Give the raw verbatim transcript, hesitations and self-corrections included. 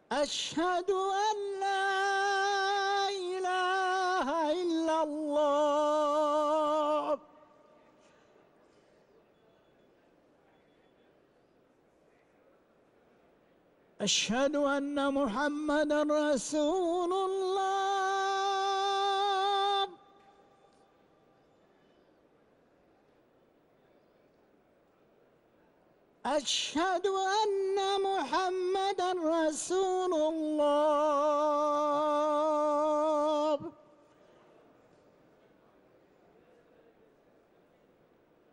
أشهد أن لا إله إلا الله. أشهد أن محمدًا رسول الله. أشهد أن محمدًا رسول